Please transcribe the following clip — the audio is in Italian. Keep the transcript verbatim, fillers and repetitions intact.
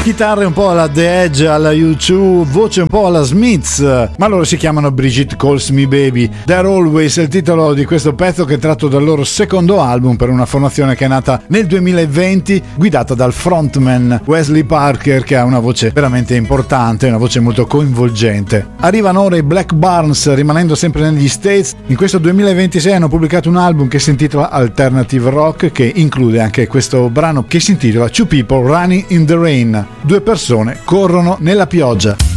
Chitarre un po' alla The Edge, alla U due, voce un po' alla Smiths, ma loro si chiamano Brigitte Calls Me Baby. They're Always è il titolo di questo pezzo, che è tratto dal loro secondo album, per una formazione che è nata nel duemilaventi, guidata dal frontman Wesley Parker, che ha una voce veramente importante, una voce molto coinvolgente. Arrivano ora i Black Barnes, rimanendo sempre negli States. In questo duemilaventisei hanno pubblicato un album che si intitola Alternative Rock, che include anche questo brano che si intitola Two People Running in the Rain. Due persone corrono nella pioggia.